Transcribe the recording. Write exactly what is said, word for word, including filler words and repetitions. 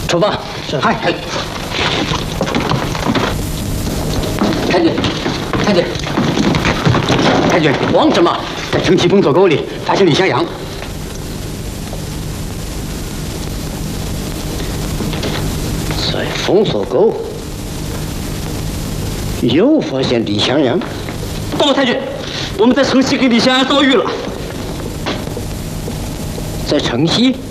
出发。 是。 嗨嗨。太君，太君，太君，慌什么？在城西封锁沟里发现李向阳。在封锁沟又发现李向阳。 报告太君，我们在城西跟李向阳遭遇了。 在城西。